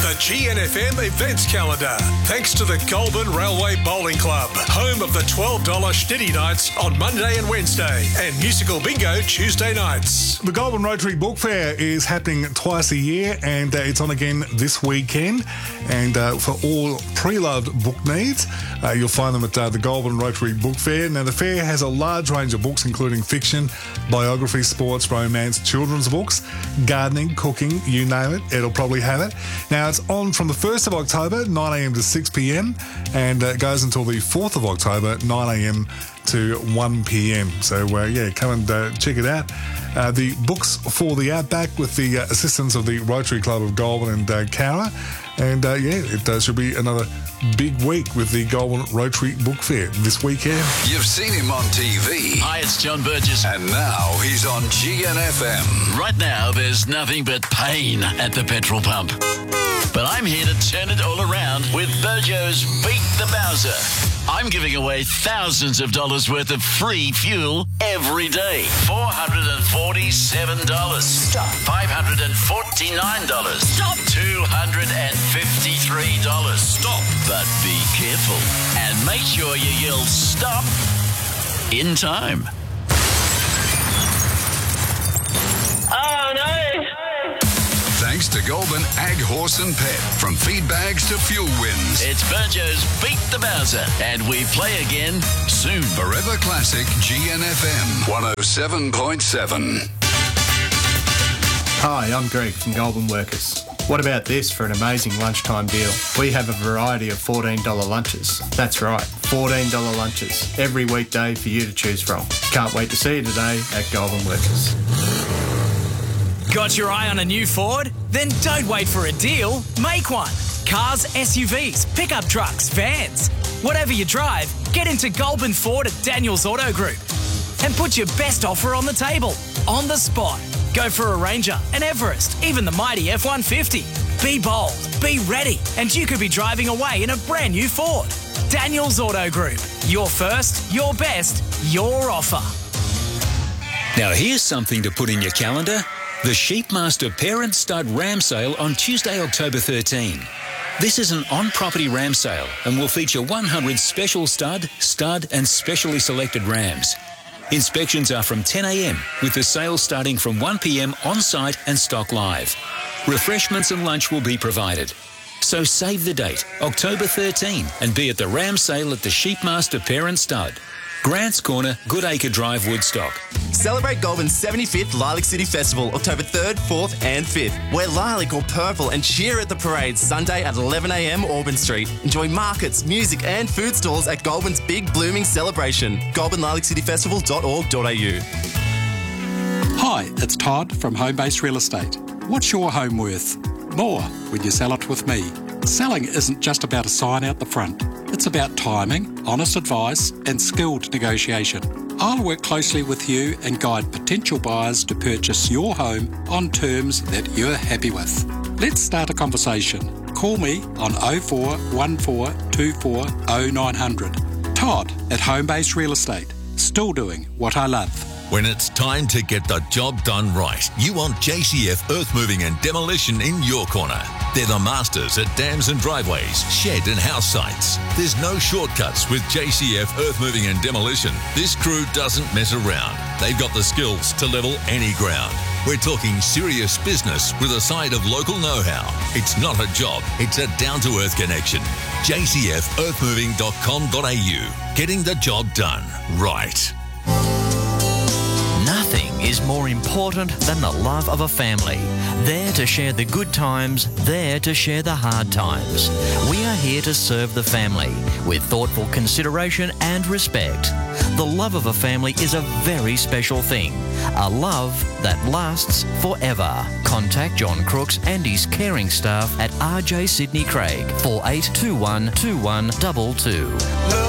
The GNFM events calendar. Thanks to the Goulburn Railway Bowling Club, home of the $12 Schnitty Nights on Monday and Wednesday, and Musical Bingo Tuesday nights. The Goulburn Rotary Book Fair is happening twice a year, and it's on again this weekend. And for all pre-loved book needs, you'll find them at the Goulburn Rotary Book Fair. Now, the fair has a large range of books, including fiction, biography, sports, romance, children's books, gardening, cooking, you name it, it'll probably have it. Now, it's on from the 1st of October, 9am to 6pm, and it goes until the 4th of October, 9am to 1pm. So, come and check it out. The Books for the Outback with the assistance of the Rotary Club of Goulburn and Cowra. And, it should be another big week with the Goulburn Rotary Book Fair this weekend. You've seen him on TV. Hi, it's John Burgess. And now he's on GNFM. Right now, there's nothing but pain at the petrol pump. But I'm here to turn it all around with Burjo's Beat the Bowser. I'm giving away thousands of dollars worth of free fuel every day. $447. Stop. $549. Stop. $253. Stop. But be careful and make sure you yell stop in time. Oh, no. Thanks to Goulburn Ag Horse and Pet. From feed bags to fuel wins. It's Burjo's Beat the Bowser, and we play again soon. Forever Classic GNFM 107.7. Hi, I'm Greg from Goulburn Workers. What about this for an amazing lunchtime deal? We have a variety of $14 lunches. That's right, $14 lunches every weekday for you to choose from. Can't wait to see you today at Goulburn Workers. Got your eye on a new Ford? Then don't wait for a deal, make one. Cars, SUVs, pickup trucks, vans. Whatever you drive, get into Goulburn Ford at Daniels Auto Group and put your best offer on the table, on the spot. Go for a Ranger, an Everest, even the mighty F-150. Be bold, be ready, and you could be driving away in a brand new Ford. Daniels Auto Group. Your first, your best, your offer. Now here's something to put in your calendar. The Sheepmaster Parent Stud Ram Sale on Tuesday, October 13. This is an on-property ram sale and will feature 100 special stud, and specially selected rams. Inspections are from 10am, with the sale starting from 1pm on-site and stock live. Refreshments and lunch will be provided. So save the date, October 13, and be at the ram sale at the Sheepmaster Parent Stud. Grants Corner, Goodacre Drive, Woodstock. Celebrate Goulburn's 75th Lilac City Festival, October 3rd, 4th and 5th. Wear lilac or purple and cheer at the parade Sunday at 11am Auburn Street. Enjoy markets, music and food stalls at Goulburn's big blooming celebration. GoulburnLilacCityFestival.org.au. Hi, it's Todd from Homebase Real Estate. What's your home worth? More when you sell it with me. Selling isn't just about a sign out the front. It's about timing, honest advice, and skilled negotiation. I'll work closely with you and guide potential buyers to purchase your home on terms that you're happy with. Let's start a conversation. Call me on 0414 24 0900. Todd at Homebase Real Estate. Still doing what I love. When it's time to get the job done right, you want JCF Earth Moving and Demolition in your corner. They're the masters at dams and driveways, shed and house sites. There's no shortcuts with JCF Earth Moving and Demolition. This crew doesn't mess around. They've got the skills to level any ground. We're talking serious business with a side of local know-how. It's not a job, it's a down-to-earth connection. jcfearthmoving.com.au. Getting the job done right. Nothing is more important than the love of a family. There to share the good times, there to share the hard times. We are here to serve the family with thoughtful consideration and respect. The love of a family is a very special thing. A love that lasts forever. Contact John Crooks and his caring staff at RJ Sydney Craig, 4821 2122.